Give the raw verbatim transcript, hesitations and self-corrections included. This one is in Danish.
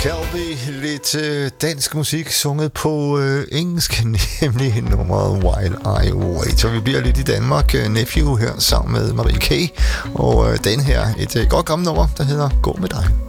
Calvi, lidt øh, dansk musik sunget på øh, engelsk, nemlig nummeret While I Wait. Så vi bliver lidt i Danmark. Nephew her sammen med Marie K. Og øh, den her, et øh, godt gammelt nummer, der hedder Gå med dig.